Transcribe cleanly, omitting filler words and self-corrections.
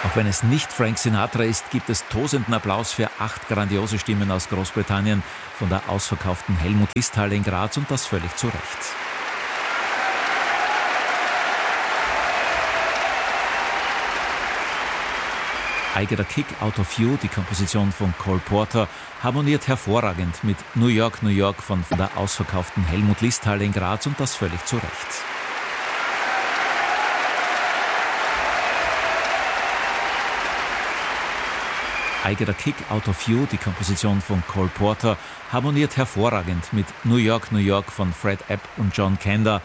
Auch wenn es nicht Frank Sinatra ist, gibt es tosenden Applaus für 8 grandiose Stimmen aus Großbritannien von der ausverkauften Helmut-List-Halle in Graz, und das völlig zu Recht. I Get a Kick Out of You, die Komposition von Cole Porter, harmoniert hervorragend mit New York, New York von der ausverkauften Helmut-List-Halle in Graz, und das völlig zu Recht. I Get a Kick Out of You, die Komposition von Cole Porter, harmoniert hervorragend mit New York, New York von Fred App und John Kander,